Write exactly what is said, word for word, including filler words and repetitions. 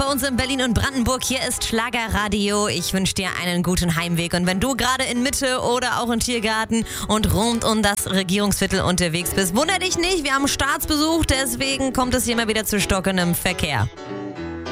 bei uns in Berlin und Brandenburg. Hier ist Schlagerradio. Ich wünsche dir einen guten Heimweg. Und wenn du gerade in Mitte oder auch im Tiergarten und rund um das Regierungsviertel unterwegs bist, wundere dich nicht, wir haben Staatsbesuch, deswegen kommt es hier mal wieder zu stockendem Verkehr.